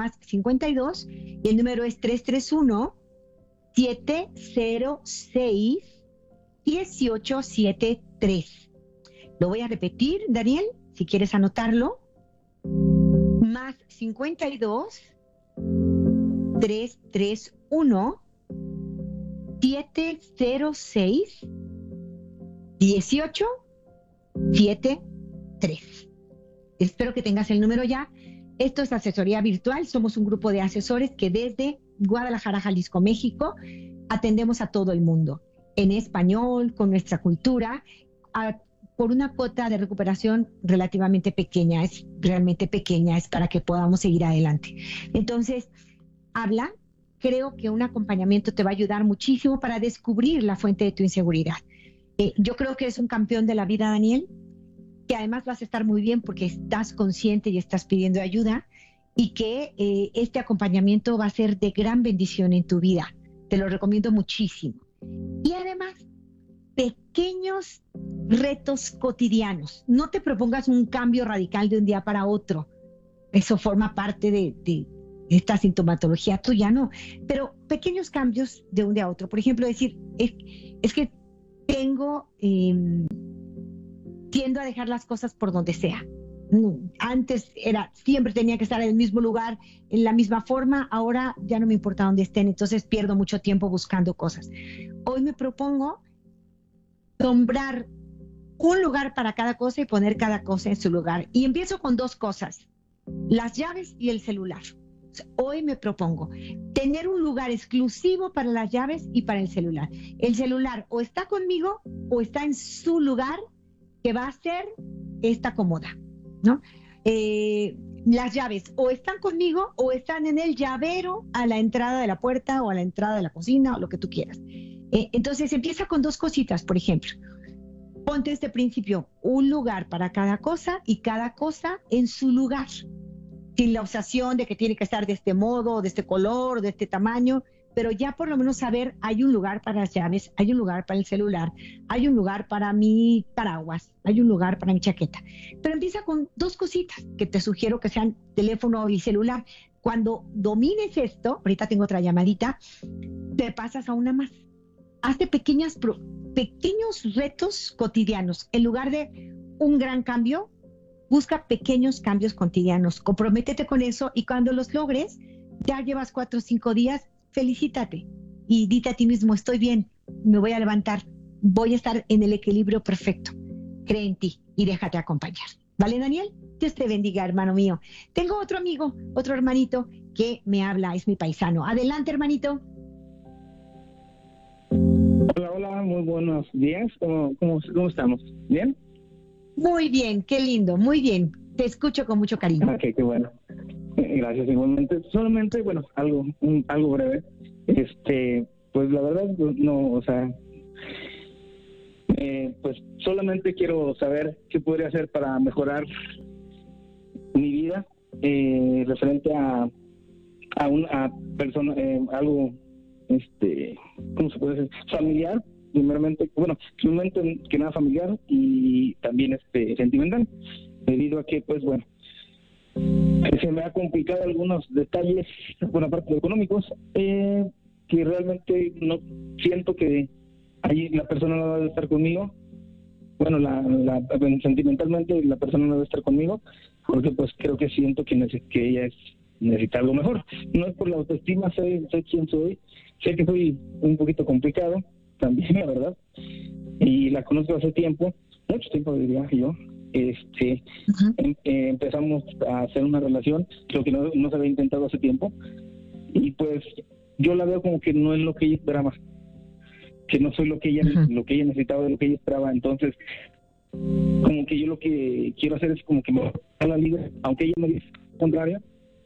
más 52, y el número es 331-706-1873. Lo voy a repetir, Daniel, si quieres anotarlo. Más 52 331 706 1873. Espero que tengas el número ya. Esto es asesoría virtual. Somos un grupo de asesores que desde Guadalajara, Jalisco, México, atendemos a todo el mundo en español, con nuestra cultura, por una cuota de recuperación relativamente pequeña. Es realmente pequeña, es para que podamos seguir adelante. Entonces, habla. Creo que un acompañamiento te va a ayudar muchísimo para descubrir la fuente de tu inseguridad. Yo creo que eres un campeón de la vida, Daniel, que además vas a estar muy bien porque estás consciente y estás pidiendo ayuda, y que este acompañamiento va a ser de gran bendición en tu vida. Te lo recomiendo muchísimo. Y además, pequeños retos cotidianos. No te propongas un cambio radical de un día para otro. Eso forma parte de esta sintomatología tuya, no. Pero pequeños cambios de un día a otro. Por ejemplo, decir, es que tiendo a dejar las cosas por donde sea. Antes siempre tenía que estar en el mismo lugar, en la misma forma. Ahora ya no me importa dónde estén, entonces pierdo mucho tiempo buscando cosas. Hoy me propongo nombrar un lugar para cada cosa y poner cada cosa en su lugar. Y empiezo con 2 cosas, las llaves y el celular. Hoy me propongo tener un lugar exclusivo para las llaves y para el celular. El celular o está conmigo o está en su lugar, que va a ser esta cómoda, ¿no? Las llaves o están conmigo o están en el llavero a la entrada de la puerta o a la entrada de la cocina o lo que tú quieras. Entonces empieza con 2 cositas, por ejemplo. Ponte este principio, un lugar para cada cosa y cada cosa en su lugar. Sin la obsesión de que tiene que estar de este modo, de este color, de este tamaño, pero ya por lo menos saber, hay un lugar para las llaves, hay un lugar para el celular, hay un lugar para mi paraguas, hay un lugar para mi chaqueta. Pero empieza con 2 cositas que te sugiero que sean teléfono y celular. Cuando domines esto, ahorita tengo otra llamadita, te pasas a una más. Hazte pequeños retos cotidianos. En lugar de un gran cambio, busca pequeños cambios cotidianos, comprométete con eso, y cuando los logres, ya llevas 4 o 5 días, felicítate y dite a ti mismo, estoy bien, me voy a levantar, voy a estar en el equilibrio perfecto. Cree en ti y déjate acompañar. ¿Vale, Daniel? Dios te bendiga, hermano mío. Tengo otro amigo, otro hermanito que me habla, es mi paisano. Adelante, hermanito. Hola, muy buenos días. ¿Cómo estamos? ¿Bien? Muy bien, qué lindo, muy bien. Te escucho con mucho cariño. Ok, qué bueno. Gracias, igualmente. Solamente, bueno, algo breve. Pues la verdad, no, o sea, pues solamente quiero saber qué podría hacer para mejorar mi vida, referente a persona, algo, ¿cómo se puede decir? Familiar. Primeramente que nada familiar, y también sentimental, debido a que, pues bueno, se me ha complicado algunos detalles, por aparte de económicos, que realmente no siento que ahí la persona no debe estar conmigo. Bueno, sentimentalmente la persona no debe estar conmigo, porque pues creo que siento que ella necesita algo mejor. No es por la autoestima, sé quién soy, sé que soy un poquito complicado también, la verdad, y la conozco hace tiempo, mucho tiempo diría yo. Empezamos a hacer una relación, creo que no se había intentado hace tiempo, y pues yo la veo como que no es lo que ella esperaba, que no soy lo que ella necesitaba, de lo que ella esperaba. Entonces como que yo lo que quiero hacer es como que me dejarla libre, aunque ella me dice lo contrario.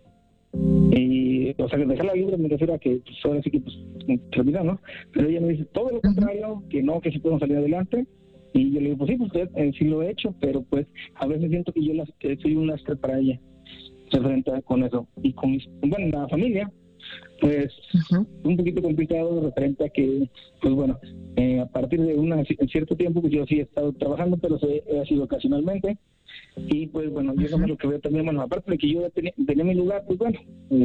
Y, o sea, que dejarla libre me refiero a que pues, ahora sí que pues terminar, ¿no? Pero ella me dice todo lo contrario, que no, que sí podemos salir adelante. Y yo le digo, pues sí, pues sí lo he hecho, pero pues a veces siento que yo soy un lastre para ella, referente con eso. Y con la familia, pues un poquito complicado referente a que, pues bueno, a partir de cierto tiempo, pues yo sí he estado trabajando, pero ha sido ocasionalmente. Y pues bueno, yo eso es lo que veo también, bueno, aparte de que yo tenía mi lugar, pues bueno,